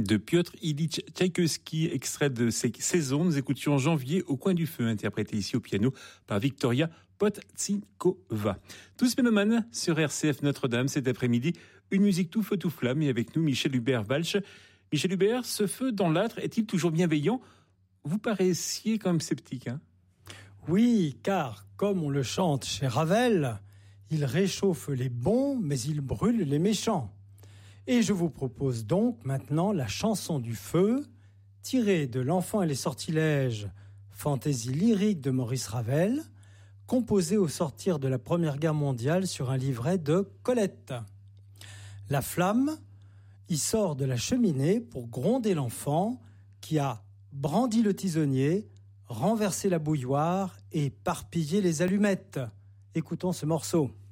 de Piotr Ilyich Tchaïkovski, extrait de ses Saisons. Nous écoutions Janvier au coin du feu, interprété ici au piano par Victoria Podtsinkova. Tous mélomanes sur RCF Notre-Dame cet après-midi. Une musique tout feu tout flamme et avec nous Michel Hubert-Walch. Michel Hubert, ce feu dans l'âtre est-il toujours bienveillant? Vous paraissiez quand même sceptique, hein? Oui, car comme on le chante chez Ravel, il réchauffe les bons, mais il brûle les méchants. Et je vous propose donc maintenant la chanson du feu, tirée de L'Enfant et les sortilèges, fantaisie lyrique de Maurice Ravel, composée au sortir de la Première Guerre mondiale sur un livret de Colette. La flamme y sort de la cheminée pour gronder l'enfant qui a brandi le tisonnier, renversé la bouilloire et éparpillé les allumettes. Écoutons ce morceau.